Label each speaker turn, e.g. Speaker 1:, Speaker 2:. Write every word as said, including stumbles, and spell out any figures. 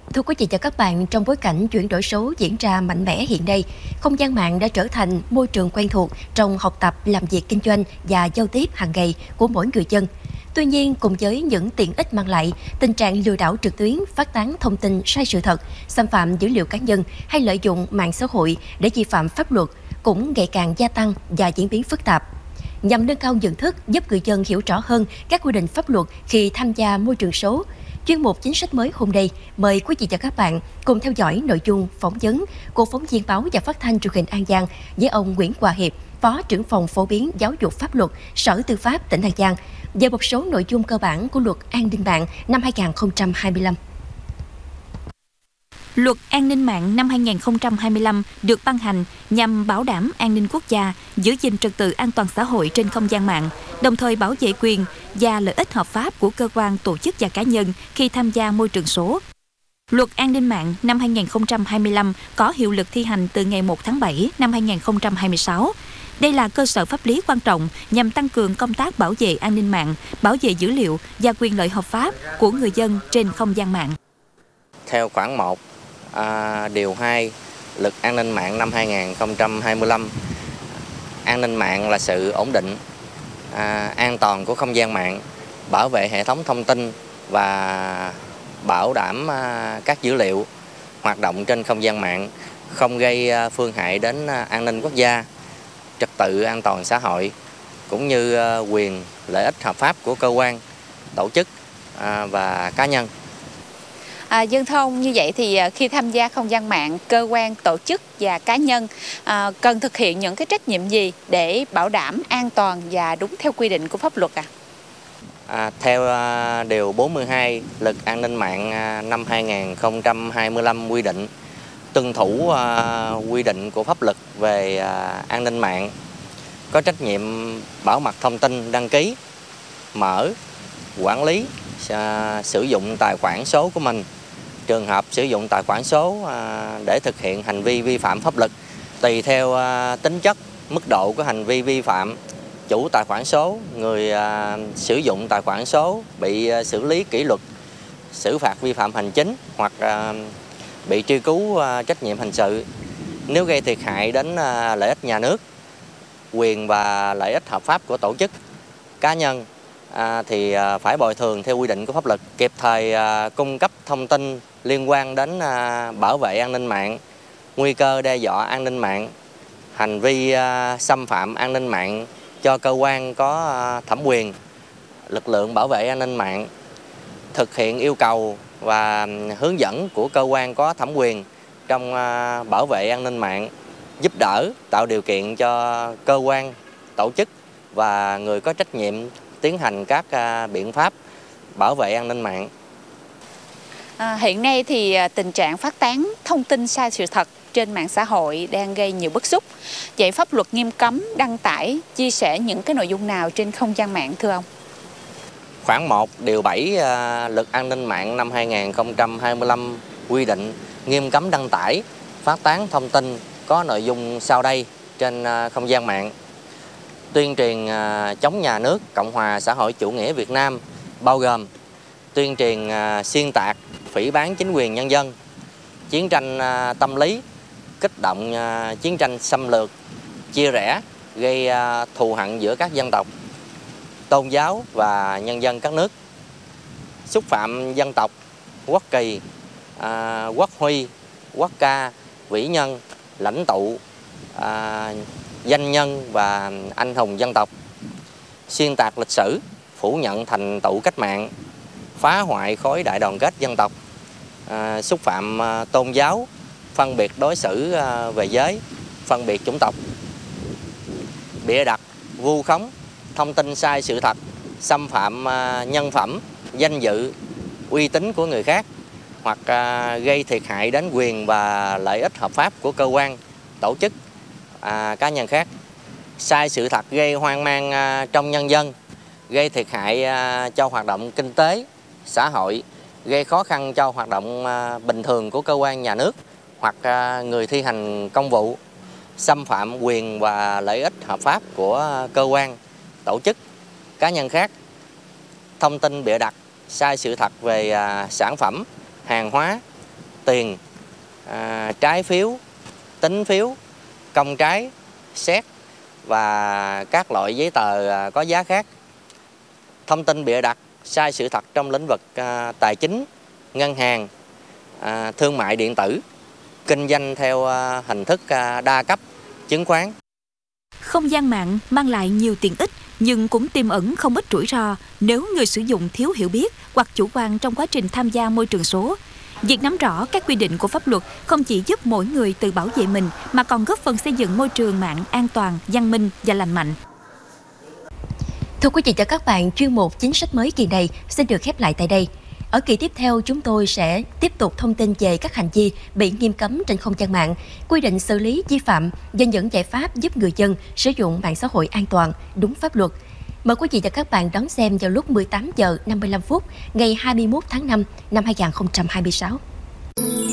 Speaker 1: Thưa quý vị và các bạn, trong bối cảnh chuyển đổi số diễn ra mạnh mẽ hiện nay, không gian mạng đã trở thành môi trường quen thuộc trong học tập, làm việc kinh doanh và giao tiếp hàng ngày của mỗi người dân. Tuy nhiên, cùng với những tiện ích mang lại, tình trạng lừa đảo trực tuyến, phát tán thông tin sai sự thật, xâm phạm dữ liệu cá nhân hay lợi dụng mạng xã hội để vi phạm pháp luật cũng ngày càng gia tăng và diễn biến phức tạp. Nhằm nâng cao nhận thức, giúp người dân hiểu rõ hơn các quy định pháp luật khi tham gia môi trường số, chuyên mục chính sách mới hôm nay mời quý vị và các bạn cùng theo dõi nội dung phỏng vấn của phóng viên báo và phát thanh truyền hình An Giang với ông Nguyễn Hòa Hiệp, Phó trưởng phòng phổ biến giáo dục pháp luật, Sở Tư pháp tỉnh An Giang về một số nội dung cơ bản của Luật An ninh mạng năm hai nghìn không trăm hai mươi lăm.
Speaker 2: Luật An ninh mạng năm hai nghìn không trăm hai mươi lăm được ban hành nhằm bảo đảm an ninh quốc gia, giữ gìn trật tự an toàn xã hội trên không gian mạng, đồng thời bảo vệ quyền và lợi ích hợp pháp của cơ quan, tổ chức và cá nhân khi tham gia môi trường số. Luật An ninh mạng năm hai nghìn không trăm hai mươi lăm có hiệu lực thi hành từ ngày một tháng bảy năm hai nghìn không trăm hai mươi sáu. Đây là cơ sở pháp lý quan trọng nhằm tăng cường công tác bảo vệ an ninh mạng, bảo vệ dữ liệu và quyền lợi hợp pháp của người dân trên không gian mạng.
Speaker 3: Theo khoản một, à, điều hai, Luật An ninh mạng năm hai nghìn không trăm hai mươi lăm, an ninh mạng là sự ổn định, à, an toàn của không gian mạng, bảo vệ hệ thống thông tin và bảo đảm à, các dữ liệu hoạt động trên không gian mạng, không gây à, phương hại đến à, an ninh quốc gia, trật tự an toàn xã hội, cũng như à, quyền lợi ích hợp pháp của cơ quan, tổ chức à, và cá nhân.
Speaker 4: À, dân thông như vậy thì khi tham gia không gian mạng, cơ quan, tổ chức và cá nhân à, cần thực hiện những cái trách nhiệm gì để bảo đảm an toàn và đúng theo quy định của pháp luật à?
Speaker 3: À, theo à, điều bốn mươi hai Luật An ninh mạng à, năm hai nghìn không trăm hai mươi lăm quy định, tuân thủ à, quy định của pháp luật về à, an ninh mạng, có trách nhiệm bảo mật thông tin đăng ký, mở, quản lý, à, sử dụng tài khoản số của mình. Trường hợp sử dụng tài khoản số à, để thực hiện hành vi vi phạm pháp luật, tùy theo à, tính chất, mức độ của hành vi vi phạm, chủ tài khoản số, người à, sử dụng tài khoản số bị à, xử lý kỷ luật, xử phạt vi phạm hành chính hoặc à, bị truy cứu à, trách nhiệm hình sự. Nếu gây thiệt hại đến à, lợi ích nhà nước, quyền và lợi ích hợp pháp của tổ chức, cá nhân à, thì à, phải bồi thường theo quy định của pháp luật, kịp thời à, cung cấp thông tin liên quan đến à, bảo vệ an ninh mạng, nguy cơ đe dọa an ninh mạng, hành vi à, xâm phạm an ninh mạng cho cơ quan có à, thẩm quyền, lực lượng bảo vệ an ninh mạng, thực hiện yêu cầu và hướng dẫn của cơ quan có thẩm quyền trong à, bảo vệ an ninh mạng, giúp đỡ, tạo điều kiện cho cơ quan, tổ chức và người có trách nhiệm tiến hành các à, biện pháp bảo vệ an ninh mạng.
Speaker 4: À, hiện nay thì tình trạng phát tán thông tin sai sự thật trên mạng xã hội đang gây nhiều bức xúc. Vậy pháp luật nghiêm cấm đăng tải, chia sẻ những cái nội dung nào trên không gian mạng thưa ông?
Speaker 3: Khoản một, điều bảy à, Luật An ninh mạng năm hai nghìn không trăm hai mươi lăm quy định nghiêm cấm đăng tải, phát tán thông tin có nội dung sau đây trên à, không gian mạng. Tuyên truyền à, chống nhà nước Cộng hòa xã hội chủ nghĩa Việt Nam, bao gồm tuyên truyền à, xuyên tạc, phỉ báng chính quyền nhân dân, chiến tranh à, tâm lý, kích động à, chiến tranh xâm lược, chia rẽ, gây à, thù hận giữa các dân tộc, tôn giáo và nhân dân các nước, xúc phạm dân tộc, quốc kỳ, à, quốc huy, quốc ca, vĩ nhân, lãnh tụ, à, danh nhân và anh hùng dân tộc, xuyên tạc lịch sử, phủ nhận thành tựu cách mạng, phá hoại khối đại đoàn kết dân tộc, à, xúc phạm à, tôn giáo, phân biệt đối xử à, về giới, phân biệt chủng tộc, bịa đặt, vu khống, thông tin sai sự thật, xâm phạm à, nhân phẩm, danh dự, uy tín của người khác hoặc à, gây thiệt hại đến quyền và lợi ích hợp pháp của cơ quan, tổ chức, à, cá nhân khác, sai sự thật gây hoang mang à, trong nhân dân, gây thiệt hại à, cho hoạt động kinh tế, xã hội, gây khó khăn cho hoạt động à, bình thường của cơ quan nhà nước hoặc à, người thi hành công vụ, xâm phạm quyền và lợi ích hợp pháp của cơ quan, tổ chức, cá nhân khác, thông tin bịa đặt, sai sự thật về à, sản phẩm, hàng hóa, tiền, à, trái phiếu, tín phiếu, công trái, séc và các loại giấy tờ có giá khác. Thông tin bịa đặt, sai sự thật trong lĩnh vực à, tài chính, ngân hàng, à, thương mại điện tử, kinh doanh theo à, hình thức à, đa cấp, chứng khoán.
Speaker 2: Không gian mạng mang lại nhiều tiện ích nhưng cũng tiềm ẩn không ít rủi ro nếu người sử dụng thiếu hiểu biết hoặc chủ quan trong quá trình tham gia môi trường số. Việc nắm rõ các quy định của pháp luật không chỉ giúp mỗi người tự bảo vệ mình mà còn góp phần xây dựng môi trường mạng an toàn, văn minh và lành mạnh.
Speaker 1: Thưa quý vị và các bạn, chuyên mục chính sách mới kỳ này xin được khép lại tại đây. Ở kỳ tiếp theo, chúng tôi sẽ tiếp tục thông tin về các hành vi bị nghiêm cấm trên không gian mạng, quy định xử lý vi phạm và những giải pháp giúp người dân sử dụng mạng xã hội an toàn, đúng pháp luật. Mời quý vị và các bạn đón xem vào lúc mười tám giờ năm mươi lăm phút ngày hai mươi mốt tháng năm năm hai nghìn không trăm hai mươi sáu.